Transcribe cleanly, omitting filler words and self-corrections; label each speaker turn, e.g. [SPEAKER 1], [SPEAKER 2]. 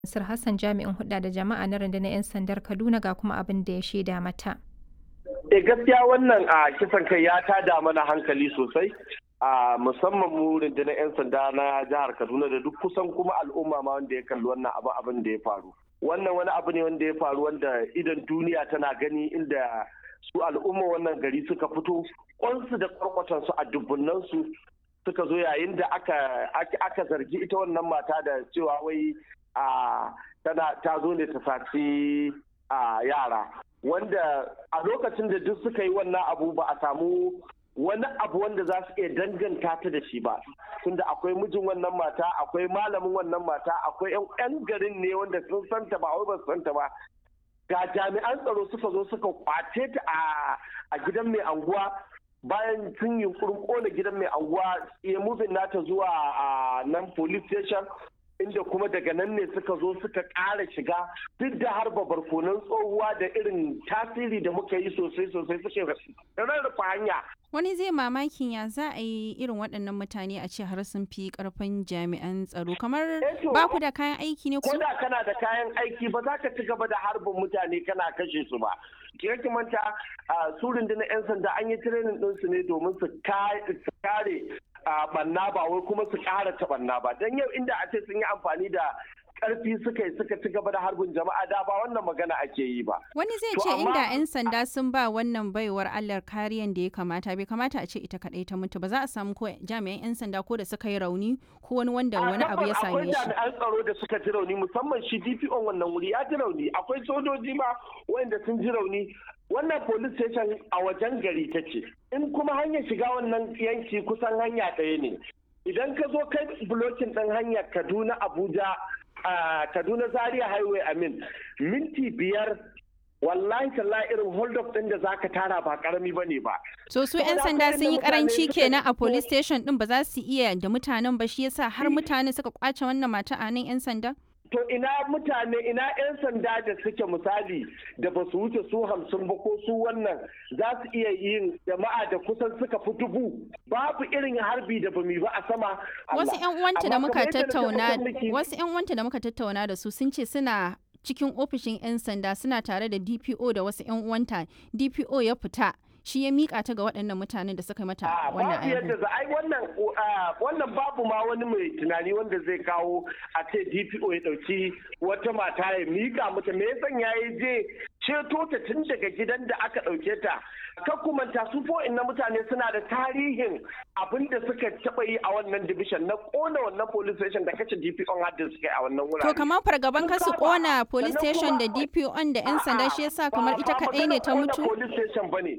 [SPEAKER 1] Sir Hassan jami'in hulɗa da jama'a na rundunar 'yan sandar Kaduna ga kuma abin da ya shaida mata.
[SPEAKER 2] Gaskiya wannan a kisan kai ya tada mana hankali sosai a musamman mu rundunar 'yan sanda na jihar Kaduna da duk kusan kuma al'umma ma wanda ya kalli wannan abin da ya faru. Wannan wani abu ne wanda ya faru wanda idan duniya tana gani inda su al'umma wannan gari suka fito kwansu da kwarkwatansu a dubbunansu suka zo yayin da aka zargi ita wannan mata da cewa wai ta zo ne ta saci yara. Wanda a lokacin da duk suka yi wannan abu ba a samu wani abu wanda za su iya danganta ta da shi ba, tunda akwai mijin wannan mata, akwai malamin wannan mata, akwai 'yan garin ne wanda sun santa ba wai ba su santa ba. Ga jami'an tsaro suka zo suka kwace ta a gidan mai anguwa bayan sun yi kona gidan mai anguwa ya mubin nata zuwa nan police station, inda kuma daga nan ne suka zo suka ƙara shiga duk da harba barkonan tsohuwa da irin tasiri da muka yi sosai suke rarrafa hanya.
[SPEAKER 3] Wani zai mamakin ya za a yi irin waɗannan mutane a ce har sun fi ƙarfin jami'an tsaro, kamar ba ku da kayan aiki ne ku?
[SPEAKER 2] Ko da kana da kayan aiki ba za ka ci gaba da harbin mutane kana kashe su ba. Ki manta su rundunar 'yan sanda an yi training ɗinsu ne domin su kare banna ba wai kuma su ƙara ta banna ba. Don yau inda a ce sun yi amfani da karfi suka ci gaba da harbin jama'a da ba wannan magana ake yi ba.
[SPEAKER 3] Wani zai ce inda 'yan sanda sun ba wannan baiwar Allah kariyan da ya kamata, bai kamata a ce ita kadai ta mutu ba, za a samu ko jami'an 'yan sanda ko da suka yi rauni ko wani abu ya same shi.
[SPEAKER 2] Akwai jami'an tsaro da suka ji rauni, musamman shi DPO wannan wuri ya ji rauni, akwai sojoji ma wanda sun ji rauni. Wannan police station a wajen gari take, in kuma hanyar shiga wannan yanki kusan hanya ɗaya ne. Idan ka zo kai blocking ɗin hanyar Kaduna Abuja Kaduna Zaria Highway minti 5 wallahi tallahi irin hold up din da zaka tara ba karami bane ba.
[SPEAKER 3] So su 'yan sanda sun yi karanci kenan a police station din, ba za su iya da mutanen ba, shi yasa har mutane suka kwace wannan mata a nan 'yan sanda?
[SPEAKER 2] To ina 'yan sanda da suke misali da ba su wuce su 50 ba ko su wannan za su iya yin jama'a da kusan suka fi 1000 babu irin harbi da bamu ba a sama.
[SPEAKER 3] Wasu 'yan uwanta da muka tattauna da su sun ce suna cikin ofishin 'yan sanda suna tare da DPO da wasu 'yan uwanta, DPO ya fita shi ya mika ta ga waɗannan mutanen da suka mata wannan
[SPEAKER 2] abu. Wannan babu ma wani mai tunani wanda zai kawo a ce DPO ya ɗauki wata mata ya mika mata, me yasan yayi je ceto ta tun daga gidan da aka ɗauke ta. Ka kumanta su na mutane suna da tarihin abin da suka taɓa yi a wannan division na ƙona wannan police station da kace DPO har da suka yi a wannan wurare.
[SPEAKER 3] To kamar fargaban ka su ƙona police station da DPO da 'yan sanda shi yasa kamar ita kaɗai ne ta mutu?
[SPEAKER 2] Police station bane.